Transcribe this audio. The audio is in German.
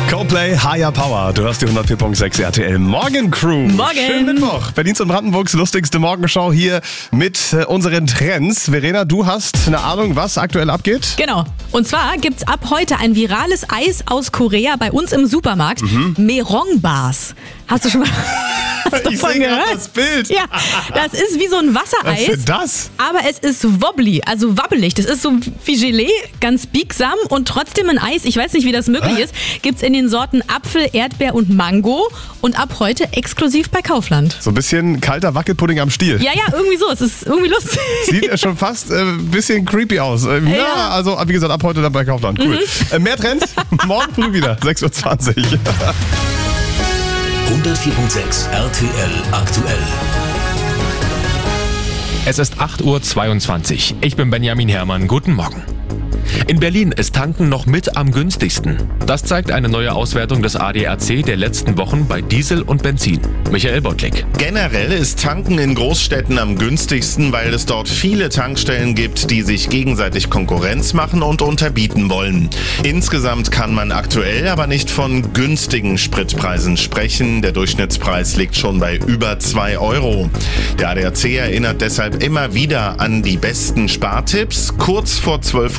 Coldplay, Higher Power. Du hörst die 104.6 RTL Morgen Crew. Morgen. Schönen Mittwoch. Berlins und Brandenburgs lustigste Morgenschau hier mit unseren Trends. Verena, du hast eine Ahnung, was aktuell abgeht? Genau. Und zwar gibt's ab heute ein virales Eis aus Korea bei uns im Supermarkt. Merong-Bars. Hast du schon mal Ich sehe gerade das Bild. Ja, das ist wie so ein Wassereis. Was ist das? Aber es ist wobbly, also wabbelig. Das ist so wie Gelee, ganz biegsam und trotzdem ein Eis. Ich weiß nicht, wie das möglich ist. Gibt's in den Sorten Apfel, Erdbeer und Mango und ab heute exklusiv bei Kaufland. So ein bisschen kalter Wackelpudding am Stiel. Ja, irgendwie so. Es ist irgendwie lustig. Sieht ja schon fast ein bisschen creepy aus. Ja, also wie gesagt, ab heute dann bei Kaufland. Cool. Mehr Trends morgen früh wieder, 6.20 Uhr. 104.6 RTL aktuell. Es ist 8.22 Uhr. Ich bin Benjamin Herrmann. Guten Morgen. In Berlin ist Tanken noch mit am günstigsten. Das zeigt eine neue Auswertung des ADAC der letzten Wochen bei Diesel und Benzin. Michael Bottlik. Generell ist Tanken in Großstädten am günstigsten, weil es dort viele Tankstellen gibt, die sich gegenseitig Konkurrenz machen und unterbieten wollen. Insgesamt kann man aktuell aber nicht von günstigen Spritpreisen sprechen. Der Durchschnittspreis liegt schon bei über 2 Euro. Der ADAC erinnert deshalb immer wieder an die besten Spartipps. Kurz vor 12